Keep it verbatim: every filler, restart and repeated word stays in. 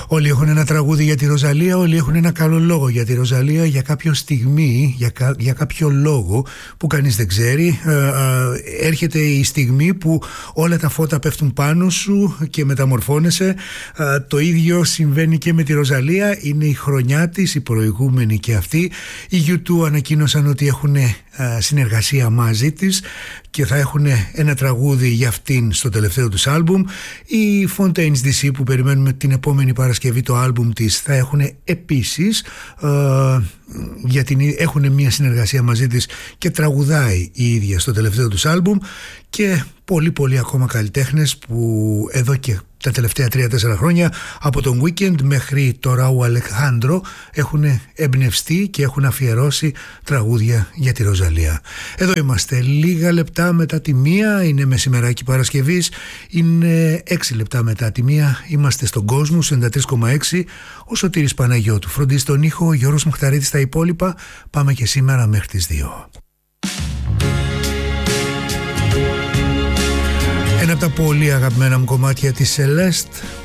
Όλοι έχουν ένα τραγούδι για τη Ροζαλία, όλοι έχουν ένα καλό λόγο για τη Ροζαλία, για κάποιο στιγμή, για, κα, για κάποιο λόγο που κανείς δεν ξέρει. Ε, ε, έρχεται η στιγμή που όλα τα φώτα πέφτουν πάνω σου και μεταμορφώνεσαι. Ε, το ίδιο συμβαίνει και με τη Ροζαλία. Είναι η χρονιά της, η προηγούμενη και αυτή. Οι γιου τού ανακοίνωσαν ότι έχουν ε, συνεργασία μαζί της και θα έχουν ένα τραγούδι για αυτήν στο τελευταίο τους άλμπουμ. Οι Fontaines ντι σι που περιμένουμε την επόμενη Παρασκευή το άλμπουμ της θα έχουν επίσης ε, για την, έχουν μια συνεργασία μαζί της και τραγουδάει η ίδια στο τελευταίο τους άλμπουμ, και πολλοί πολλοί ακόμα καλλιτέχνες που εδώ και τα τελευταία τρία τέσσερα χρόνια, από τον Weekend μέχρι το Ραού Αλεχάνδρο, έχουν εμπνευστεί και έχουν αφιερώσει τραγούδια για τη Ροζαλία. Εδώ είμαστε λίγα λεπτά μετά τη μία, είναι μεσημεράκι Παρασκευής, είναι έξι λεπτά μετά τη μία, είμαστε στον κόσμο ενενήντα τρία κόμμα έξι. Ο Σωτήρης Παναγιώτου φροντίζει τον ήχο, ο Γιώργος Μουχταρίτης στα υπόλοιπα. Πάμε και σήμερα μέχρι τις δύο. Ένα από τα πολύ αγαπημένα μου κομμάτια της Celeste,